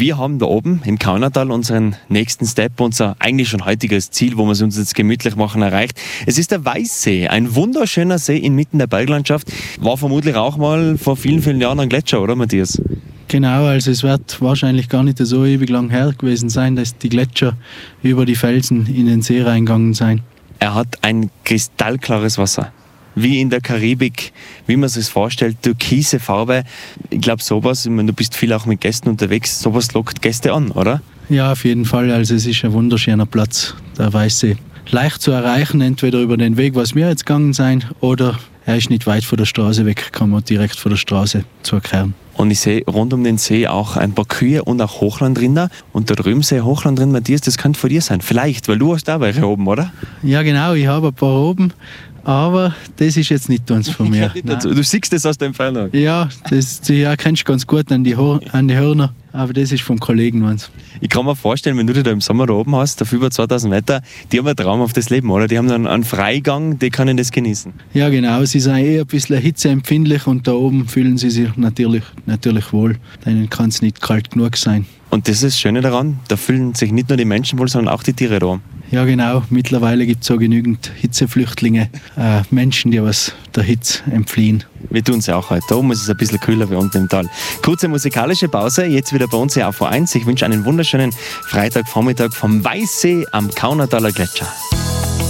Wir haben da oben im Kaunertal unseren nächsten Step, unser eigentlich schon heutiges Ziel, wo wir es uns jetzt gemütlich machen, erreicht. Es ist der Weißsee, ein wunderschöner See inmitten der Berglandschaft. War vermutlich auch mal vor vielen, vielen Jahren ein Gletscher, oder Matthias? Genau, also es wird wahrscheinlich gar nicht so ewig lang her gewesen sein, dass die Gletscher über die Felsen in den See reingegangen sind. Er hat ein kristallklares Wasser. Wie in der Karibik, wie man sich vorstellt, türkise Farbe. Ich glaube, sowas, ich meine, du bist viel auch mit Gästen unterwegs, sowas lockt Gäste an, oder? Ja, auf jeden Fall. Also es ist ein wunderschöner Platz, der Weißsee. Leicht zu erreichen, entweder über den Weg, was wir jetzt gegangen sind, oder er ist nicht weit von der Straße weg, kann man direkt von der Straße zurückkehren. Und ich sehe rund um den See auch ein paar Kühe und auch Hochlandrinder. Und da drüben sehe ich Hochlandrinder, Matthias, das könnte von dir sein. Vielleicht, weil du hast da welche oben, oder? Ja genau, ich habe ein paar oben, aber das ist jetzt nicht ganz von mir. Du siehst das aus der Entfernung? Ja, das erkennst du ganz gut an die Hörner, aber das ist vom Kollegen meins. Ich kann mir vorstellen, wenn du dich da im Sommer da oben hast, auf über 2000 Meter, die haben ein traumhaftes Leben, oder? Die haben dann einen Freigang, die können das genießen. Ja genau, sie sind ein bisschen hitzeempfindlich und da oben fühlen sie sich natürlich wohl. Denen kann es nicht kalt genug sein. Und das ist das Schöne daran, da fühlen sich nicht nur die Menschen wohl, sondern auch die Tiere da. Ja genau, mittlerweile gibt es so genügend Hitzeflüchtlinge, Menschen, die aus der Hitze entfliehen. Wir tun es ja auch heute. Da oben ist es ein bisschen kühler wie unten im Tal. Kurze musikalische Pause, jetzt wieder bei uns hier auf V1. Ich wünsche einen wunderschönen Freitagvormittag vom Weißsee am Kaunertaler Gletscher.